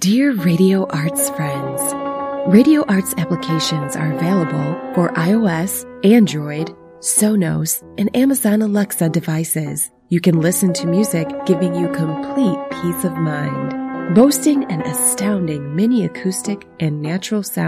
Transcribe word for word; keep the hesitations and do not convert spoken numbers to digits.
Dear Radio Arts friends, Radio Arts applications are available for iOS, Android, Sonos, and Amazon Alexa devices. You can listen to music giving you complete peace of mind. Boasting an astounding mini acoustic and natural sound